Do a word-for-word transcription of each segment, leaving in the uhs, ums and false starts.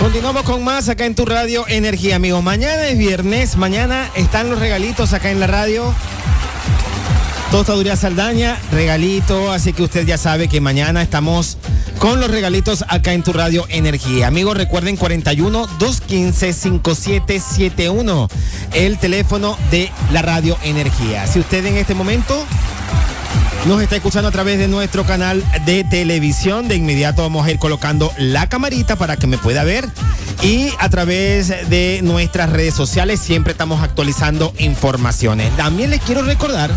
Continuamos con más acá en tu radio Energía, amigos. Mañana es viernes, mañana están los regalitos acá en la radio. Tostaduría Saldaña, regalito, así que usted ya sabe que mañana estamos con los regalitos acá en tu radio Energía. Amigos, recuerden cuarenta y uno, doscientos quince, cincuenta y siete setenta y uno, el teléfono de la radio Energía. Si usted en este momento nos está escuchando a través de nuestro canal de televisión, de inmediato vamos a ir colocando la camarita para que me pueda ver. Y a través de nuestras redes sociales siempre estamos actualizando informaciones. También les quiero recordar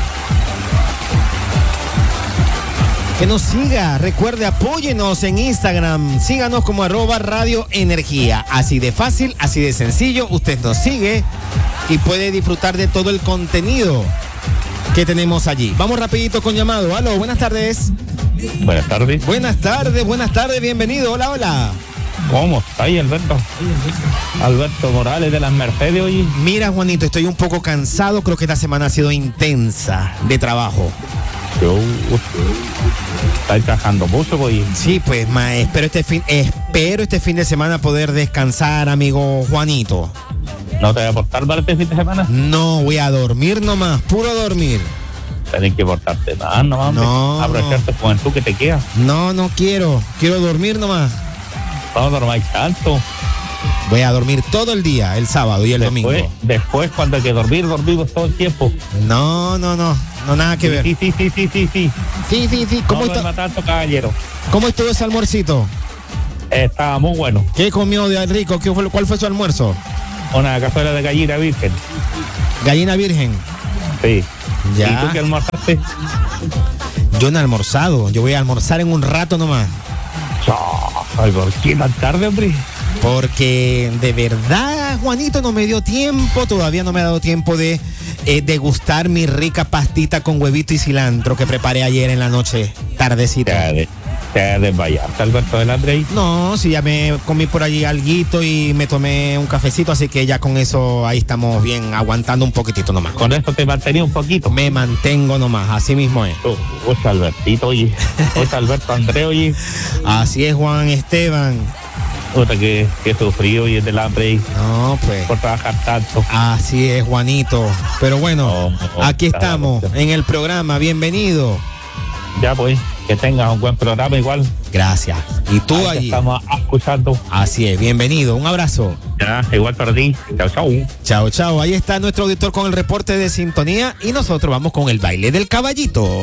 que nos siga, recuerde, apóyenos en Instagram, síganos como arroba Radio Energía. Así de fácil, así de sencillo, usted nos sigue y puede disfrutar de todo el contenido que tenemos allí. Vamos rapidito con llamado. Aló, buenas tardes. Buenas tardes. Buenas tardes, buenas tardes, bienvenido. Hola, hola. ¿Cómo está ahí, Alberto? Alberto Morales de las Mercedes hoy. Mira, Juanito, estoy un poco cansado, creo que esta semana ha sido intensa de trabajo. Yo estoy trabajando mucho hoy. Sí, pues, ma, espero este fin, espero este fin de semana poder descansar, amigo Juanito. ¿No te voy a portar para este fin de semana? No, voy a dormir nomás, puro dormir. Tienes que portarte más, no, no. Aprovechar tu juventud que te queda. No, no quiero, quiero dormir nomás. No dormáis tanto. Voy a dormir todo el día, el sábado y el después, domingo. Después, cuando hay que dormir, dormimos todo el tiempo. No, no, no, no nada que sí, ver. Sí, sí, sí, sí, sí, sí. Sí, sí, sí. ¿Cómo no está? Tanto, caballero. ¿Cómo estuvo ese almuercito? Estaba muy bueno. ¿Qué comió de rico? ¿Qué fue, ¿Cuál fue su almuerzo? Una cazuela de gallina virgen. ¿Gallina virgen? Sí. Ya. ¿Y tú qué almorzaste? Yo no he almorzado. Yo voy a almorzar en un rato nomás. Ay, ¿por qué tan tarde, hombre? Porque de verdad, Juanito, no me dio tiempo, todavía no me ha dado tiempo de eh, degustar mi rica pastita con huevito y cilantro que preparé ayer en la noche, tardecita. ¿Te desmayaste, Alberto del André? No, sí, ya me comí por allí alguito y me tomé un cafecito, así que ya con eso ahí estamos bien, aguantando un poquitito nomás. Con eso te mantenía un poquito. Me mantengo nomás, así mismo es. Oye, oh, Albertito, oye. Oye, Alberto André, oye. Así es, Juan Esteban. Otra que, que sufrió y es del hambre. No, pues. Por trabajar tanto. Así es, Juanito. Pero bueno, oh, oh, aquí estamos en el programa. Bienvenido. Ya, pues, que tengas un buen programa igual. Gracias. Y tú ahí allí. Estamos escuchando. Así es, bienvenido. Un abrazo. Ya, igual para ti. Chao, chao. Chao, chao. Ahí está nuestro auditor con el reporte de sintonía y nosotros vamos con el baile del caballito.